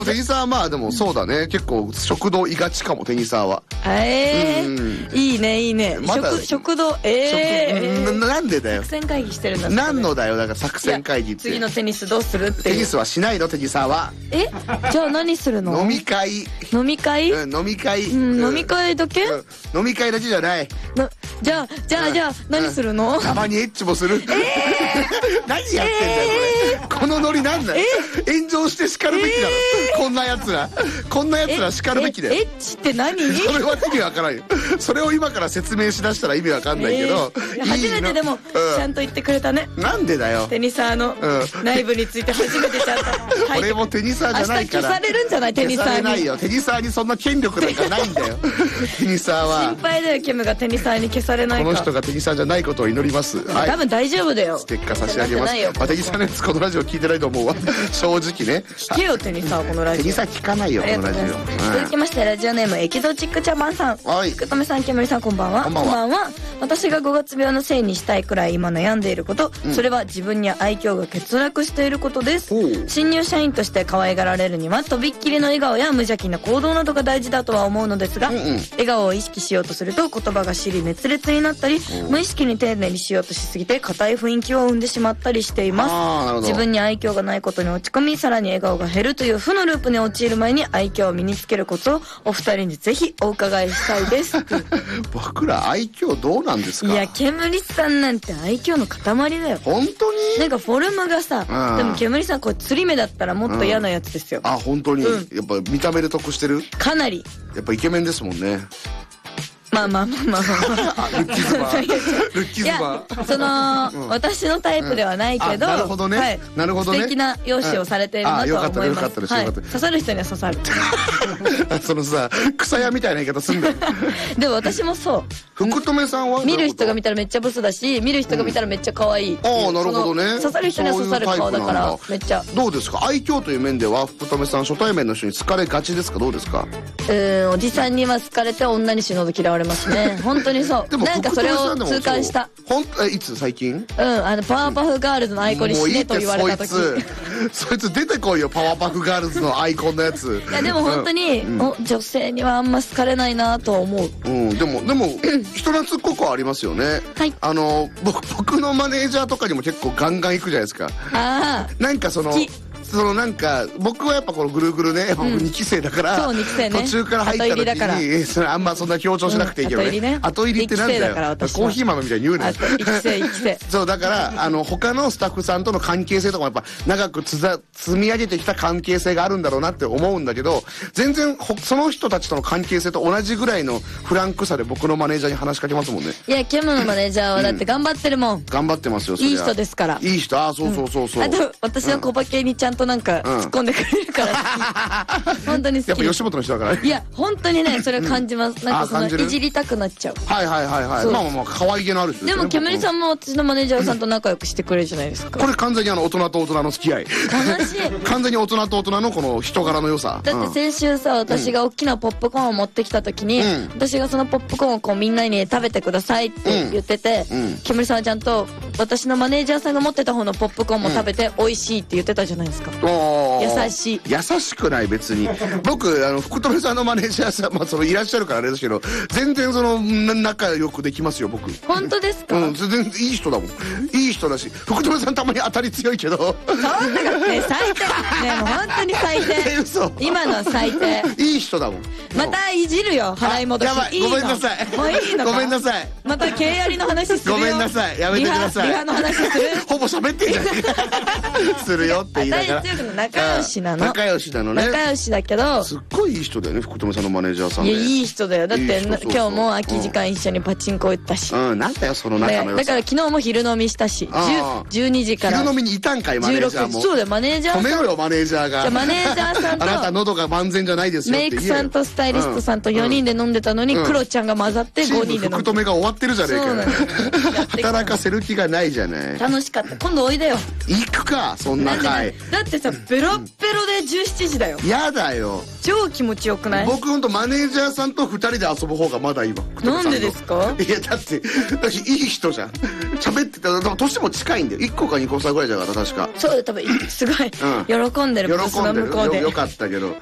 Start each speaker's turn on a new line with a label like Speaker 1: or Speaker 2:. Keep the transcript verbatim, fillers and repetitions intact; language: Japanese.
Speaker 1: テニサーはまあでもそうだね、結構食堂いがちかもテニサーは。
Speaker 2: ええー、いいねいいね。ま、食食堂ええ
Speaker 1: ー、な, なんでだよ。
Speaker 2: 作戦会議してるんだ。
Speaker 1: 何のだよだから作戦会議って。
Speaker 2: 次のテニスどうするっていう。
Speaker 1: テニスはしないのテニサーは。
Speaker 2: えじゃあ何するの？
Speaker 1: 飲み会。
Speaker 2: 飲み会、
Speaker 1: うん、飲み会、
Speaker 2: うん、飲み会だけ、うん、
Speaker 1: 飲み会だけじゃない。
Speaker 2: じゃあじゃあじゃあ何するの？
Speaker 1: たまにエッチもする。えー、何やってんだよこれ、このノリなんだよ。炎上して叱るべきだろ、えー、こんなやつらこんなやつら叱るべきだよ。
Speaker 2: エッチって何？
Speaker 1: それは意味わからんよ。それを今から説明しだしたら意味わかんないけど、
Speaker 2: えー、初めてでも、うん、ちゃんと言ってくれたね。
Speaker 1: なんでだよ。
Speaker 2: テニサーの内部について初めてちゃんと
Speaker 1: 俺もテニサーじゃないから。
Speaker 2: 明日消されるんじゃない？テニサーに。消されない
Speaker 1: よ。テニサーにそんな権力なんかないんだよ。テニサーは
Speaker 2: 心配だよ。ケムがテニサーに消されないか。
Speaker 1: この人がテニサーじゃないことを祈ります。
Speaker 2: はい、多分大丈夫だよ。
Speaker 1: ステッカー差し上げます。まあ、テニサーのやつこのラジオ聞いてないと思うわ。正直ね。
Speaker 2: 聞けよテニサーこのラジオ。
Speaker 1: テニサー聞かないよこのラジオ。
Speaker 2: 続きましてラジオネームエキゾチック茶番さん。はい。福留さん、ケムリさん、こんばんは。こんばんは。こんばんは。私がごがつ病のせいにしたいくらい今悩んでいること、うん、それは自分に愛嬌が欠落していることです。新入社員として可愛がられるにはとびっきりの笑顔や無邪気な行動などが大事だとは思うのですが、うんうん、笑顔を意識しようとすると言葉が尻滅裂になったり、無意識に丁寧にしようとしすぎて硬い雰囲気を生んでしまったりしています。自分に愛嬌がないことに落ち込み、さらに笑顔が減るという負のループに陥る前に愛嬌を身につけるコツをお二人にぜひお伺いしたいです。
Speaker 1: 僕ら愛嬌どうなんですか？
Speaker 2: いや、ケムリさんなんて愛嬌の塊だよ。
Speaker 1: 本当に？
Speaker 2: なんかフォルムがさ、うん、でもケムリさんこれ釣り目だったらもっと嫌なやつですよ。
Speaker 1: うん、あ、本当に、うん、やっぱ見た目で得してる？
Speaker 2: かなり。
Speaker 1: やっぱイケメンですもんね。
Speaker 2: まあまあまあまあまあ
Speaker 1: ルッキズバールッキズバ
Speaker 2: ー。いや、その、うん、私のタイプではないけど、
Speaker 1: なるほどね、はい、なるほどね、
Speaker 2: 素敵な容姿をされているなとは思います。
Speaker 1: よかったです、よかったです。
Speaker 2: 刺さる人には刺さる。
Speaker 1: そのさ、草屋みたいな言い方すんだよ。
Speaker 2: でも私もそう。
Speaker 1: 福留さんは
Speaker 2: 見る人が見たらめっちゃブスだし、見る人が見たらめっちゃ可愛い。
Speaker 1: ああ、なるほどね。
Speaker 2: 刺さる人には刺さる顔だからめっちゃ。
Speaker 1: どうですか？愛嬌という面では福留さん初対面の人に好かれがちですか？どうですか？
Speaker 2: うん、おじさんには好かれて女に死ぬほど嫌われますね。本当にそう。なんかそれを痛感した。
Speaker 1: ほんえいつ最近？
Speaker 2: うん、あのパワーパフガールズのアイコンに死ねと言われた時。
Speaker 1: そいつ出てこいよ、パワーパフガールズのアイコンのやつ。
Speaker 2: いやでも本当に、うん、お女性にはあんま好かれないなとは思う。
Speaker 1: うん、でもでも人懐っこくはありますよね。はい。あの僕僕のマネージャーとかにも結構ガンガン行くじゃないですか。ああ。なんかその。そのなんか僕はやっぱこのぐるぐるね、僕にき生だから、途中から入った時にそれあんまそんな強調しなくていいけどね、後入りってなんだよ、コーヒー豆みたいに言うね。そうだからあの他のスタッフさんとの関係性とかもやっぱ長くつざ積み上げてきた関係性があるんだろうなって思うんだけど、全然その人たちとの関係性と同じぐらいのフランクさで僕のマネージャーに話しかけますもんね。
Speaker 2: いや、ケムのマネージャーはだって頑張ってるもん。
Speaker 1: 頑張ってますよ。
Speaker 2: いい人ですから。
Speaker 1: いい人。ああ、そうそうそうそう。
Speaker 2: あと私の小馬系にちゃんとなんか突っ込んでくれるから好き。本当に好き。
Speaker 1: やっぱ吉本の人だから。
Speaker 2: いや本当にね、それを感じます。なんかそのいじりたくなっちゃう。
Speaker 1: はいはいはいはい。まあまあ可愛げのある人ですね。
Speaker 2: でもケムリさんも私のマネージャーさんと仲良くしてくれるじゃないですか。
Speaker 1: これ完全にあの大人と大人の付き合い。
Speaker 2: 悲しい。
Speaker 1: 完全に大人と大人のこの人柄の良さ。
Speaker 2: だって先週さ、私が大きなポップコーンを持ってきた時に、私がそのポップコーンをこうみんなに食べてくださいって言ってて、ケムリさんはちゃんと私のマネージャーさんが持ってた方のポップコーンも食べて美味しいって言ってたじゃないですか。優しい。
Speaker 1: 優しくない別に。僕あの福留さんのマネージャーさん、まあそのいらっしゃるからあれですけど、全然その仲良くできますよ僕。
Speaker 2: 本当ですか？
Speaker 1: うん、全然いい人だもん。いい人だし、福留さんたまに当たり強いけど。
Speaker 2: そんなね、最低。ね、もう本当に最低。
Speaker 1: 嘘。
Speaker 2: 今のは最低。
Speaker 1: いい人だもん。
Speaker 2: またいじるよ、払い戻し。
Speaker 1: やばい、ごめんなさい。
Speaker 2: もういいのか。
Speaker 1: ごめんなさい。
Speaker 2: また経やりの話するよ。
Speaker 1: ごめんなさい、やめてください。
Speaker 2: リハの話する。
Speaker 1: ほぼ喋ってんじゃん。するよって言いながら。
Speaker 2: 仲良しなの。
Speaker 1: 仲良しなのね。
Speaker 2: 仲良しだけど。
Speaker 1: すっごいいい人だよね、福留さんのマネージャーさん。
Speaker 2: いや、いい人だよ。だって今日も空き時間一緒にパチンコ行ったし。
Speaker 1: うん、なんだよその仲の良さ。
Speaker 2: だから昨日も昼飲みしたし、じゅうにじから。
Speaker 1: 昼飲みにいたんかいマネージャーも。
Speaker 2: そうだよ、マネージャーさん。
Speaker 1: 止めろよマネージャーが。
Speaker 2: マネージャーさんと。
Speaker 1: あなた喉が万全じゃないですよ。
Speaker 2: メイクさんとスタイリストさんとよにんで飲んでたのに、クロちゃんが混ざってごにんで飲んでた。
Speaker 1: 福留が終わってるじゃねえかよ。働かせる気がないじゃない。
Speaker 2: 楽しかった。今度おいでよ。
Speaker 1: 行くかそんな回。
Speaker 2: だってってさベロッベロでじゅうしちじだよ。
Speaker 1: やだよ。
Speaker 2: 超気持ちよくない？
Speaker 1: 僕ほんとマネージャーさんとふたりで遊ぶ方がまだいいわ。
Speaker 2: なんでですか？
Speaker 1: いやだって私いい人じゃん。喋ってたら年も近いんだよ。いっこかにこ差ぐらいだから確か。
Speaker 2: そうだ、多分すごい喜んでる。
Speaker 1: 喜んでる。よかったけど。